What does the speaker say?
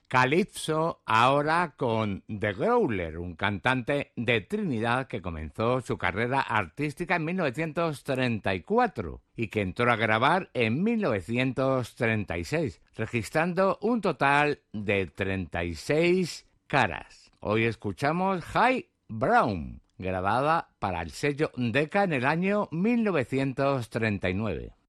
Calypso ahora con The Growler, un cantante de Trinidad que comenzó su carrera artística en 1934 y que entró a grabar en 1936, registrando un total de 36 caras. Hoy escuchamos High Brown, grabada para el sello Decca en el año 1939.